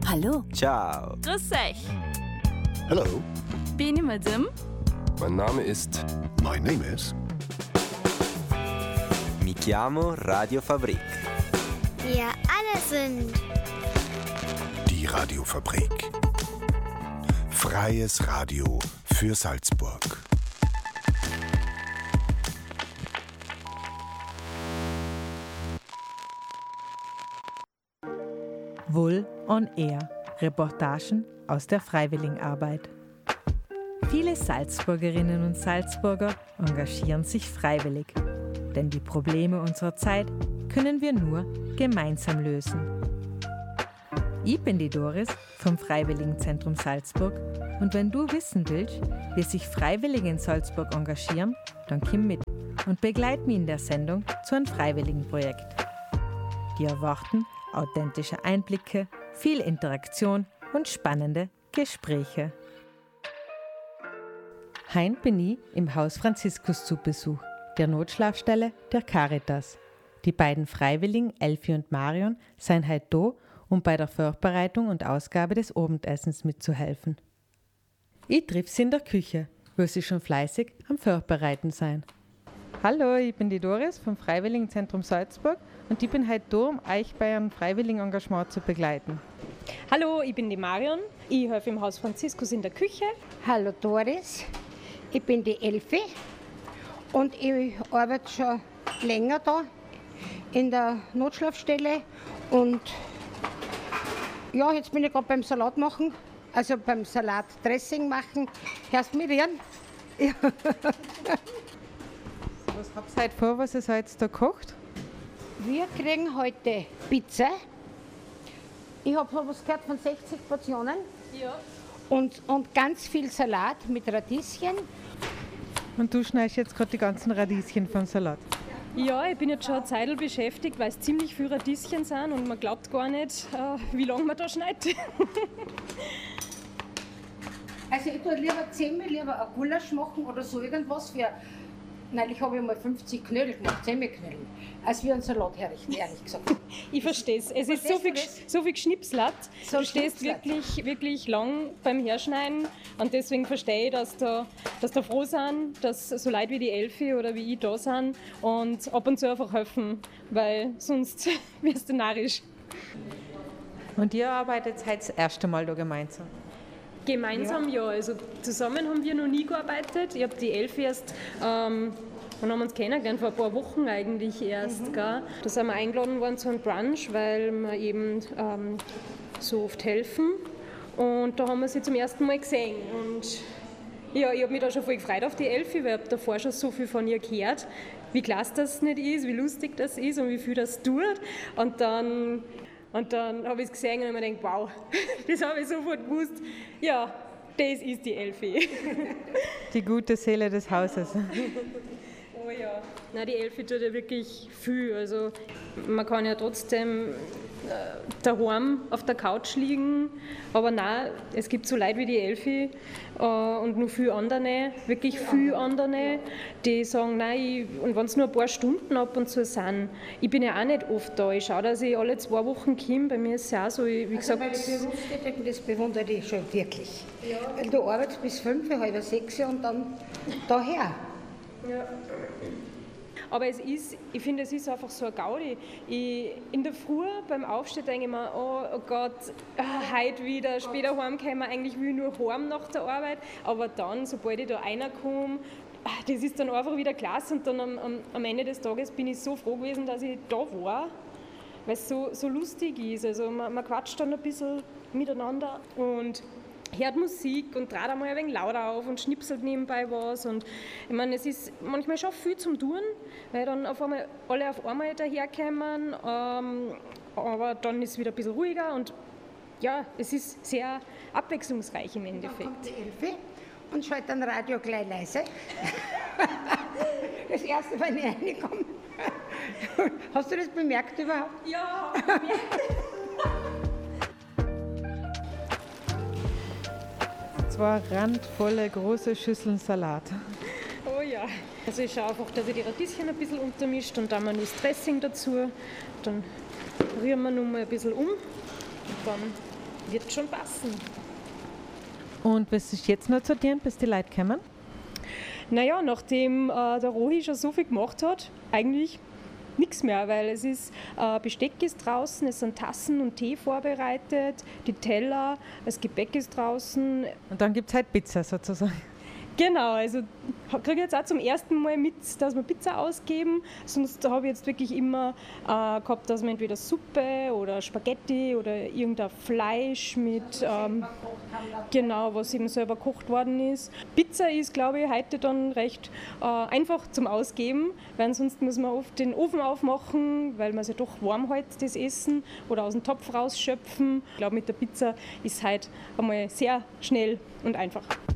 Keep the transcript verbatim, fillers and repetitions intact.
Hallo. Ciao. Grüß euch. Hello. Bin ich Madame? Mein Name ist... My name is... Mi chiamo Radio Fabrik. Wir alle sind... Die Radiofabrik. Freies Radio für Salzburg. Wull on Air. Reportagen aus der Freiwilligenarbeit. Viele Salzburgerinnen und Salzburger engagieren sich freiwillig. Denn die Probleme unserer Zeit können wir nur gemeinsam lösen. Ich bin die Doris vom Freiwilligenzentrum Salzburg und wenn du wissen willst, wie sich Freiwillige in Salzburg engagieren, dann komm mit und begleit mich in der Sendung zu einem Freiwilligenprojekt. Die erwarten authentische Einblicke, viel Interaktion und spannende Gespräche. Heint bin ich im Haus Franziskus zu Besuch, der Notschlafstelle der Caritas. Die beiden Freiwilligen Elfi und Marion seien heute da, um bei der Vorbereitung und Ausgabe des Abendessens mitzuhelfen. Ich triff sie in der Küche, wo sie schon fleißig am Vorbereiten sein. Hallo, ich bin die Doris vom Freiwilligenzentrum Salzburg und ich bin heute da, um euch bei einem Freiwilligenengagement zu begleiten. Hallo, ich bin die Marion. Ich helfe im Haus Franziskus in der Küche. Hallo Doris, ich bin die Elfi und ich arbeite schon länger da in der Notschlafstelle und ja, jetzt bin ich gerade beim Salat machen, also beim Salatdressing machen. Hörst du mich reden? Ja. Was habt ihr heute vor, was ihr jetzt da kocht? Wir kriegen heute Pizza. Ich habe was gehört von sechzig Portionen. Ja. Und, und ganz viel Salat mit Radieschen. Und du schneidest jetzt gerade die ganzen Radieschen vom Salat. Ja, ich bin jetzt schon eine Zeit beschäftigt, weil es ziemlich viele Radieschen sind und man glaubt gar nicht, wie lange man da schneidet. Also ich tue lieber zehnmal lieber ein Gulasch machen oder so irgendwas für... Neulich habe ich mal fünfzig Knödel gemacht, Semmelknödel, als wir einen Salat herrichten, ehrlich gesagt. Ich verstehe es. Es ist so viel, so viel Geschnipslat. So du stehst wirklich, wirklich lang beim Herschneiden und deswegen verstehe ich, dass da, dass da froh sind, dass so Leute wie die Elfi oder wie ich da sind und ab und zu einfach helfen, weil sonst wirst du narrisch. Und ihr arbeitet heute das erste Mal da gemeinsam? Gemeinsam ja. ja, also zusammen haben wir noch nie gearbeitet. Ich habe die Elfi erst, ähm, und haben uns kennengelernt, vor ein paar Wochen eigentlich erst. Mhm. Gell. Da sind wir eingeladen worden zu einem Brunch, weil wir eben ähm, so oft helfen. Und da haben wir sie zum ersten Mal gesehen. Und ja, ich habe mich da schon voll gefreut auf die Elfi, weil ich habe davor schon so viel von ihr gehört, wie klasse das nicht ist, wie lustig das ist und wie viel das tut. Und dann... Und dann habe ich es gesehen und mir gedacht, wow, das habe ich sofort gewusst. Ja, das ist die Elfi. Die gute Seele des Hauses. Oh ja. Nein, die Elfi tut ja wirklich viel. Also man kann ja trotzdem äh, daheim auf der Couch liegen, aber nein, es gibt so Leute wie die Elfi äh, und noch viele andere, wirklich viele andere, die sagen, nein, ich, und wenn es nur ein paar Stunden ab und zu sind, ich bin ja auch nicht oft da. Ich schaue, dass ich alle zwei Wochen komme. Bei mir ist es ja auch so, wie also gesagt... Meine Berufstätigen, das bewundere ich schon wirklich. Ja. Weil du arbeitest bis fünf, halb sechs und dann daher. Ja. Aber es ist, ich finde, es ist einfach so ein Gaudi. Ich, in der Früh beim Aufstehen denke ich mir, oh, oh Gott, ah, heute wieder, später heimkommen, eigentlich will ich nur heim nach der Arbeit. Aber dann, sobald ich da reinkomme, das ist dann einfach wieder klasse. Und dann am, am, am Ende des Tages bin ich so froh gewesen, dass ich da war, weil es so, so lustig ist. Also man, man quatscht dann ein bisschen miteinander und hört Musik und dreht einmal ein wenig lauter auf und schnipselt nebenbei was. Und ich meine, es ist manchmal schon viel zum Tun, weil dann auf einmal alle auf einmal daherkommen, ähm, aber dann ist es wieder ein bisschen ruhiger und ja, es ist sehr abwechslungsreich im Endeffekt. Dann kommt die Elfi und schaltet ein Radio gleich leise. Das erste, wenn ich reinkomme. Hast du das bemerkt überhaupt? Ja, bemerkt. Zwei randvolle große Schüsseln Salat. Oh ja. Also ich schaue einfach, dass ich die Radieschen ein bisschen untermischt und dann mal das Dressing dazu. Dann rühren wir noch mal ein bisschen um und dann wird schon passen. Und was ist jetzt noch zu tun, bis die Leute kommen? Naja, nachdem äh, der Rohi schon so viel gemacht hat, eigentlich nichts mehr, weil es ist, äh, Besteck ist draußen, es sind Tassen und Tee vorbereitet, die Teller, das Gebäck ist draußen. Und dann gibt es halt Pizza sozusagen. Genau, also kriege ich jetzt auch zum ersten Mal mit, dass wir Pizza ausgeben. Sonst habe ich jetzt wirklich immer äh, gehabt, dass wir entweder Suppe oder Spaghetti oder irgendein Fleisch mit, ähm, genau, was eben selber gekocht worden ist. Pizza ist, glaube ich, heute dann recht äh, einfach zum Ausgeben, weil sonst muss man oft den Ofen aufmachen, weil man es ja doch warm hält, das Essen, oder aus dem Topf rausschöpfen. Ich glaube, mit der Pizza ist es heute einmal sehr schnell und einfach.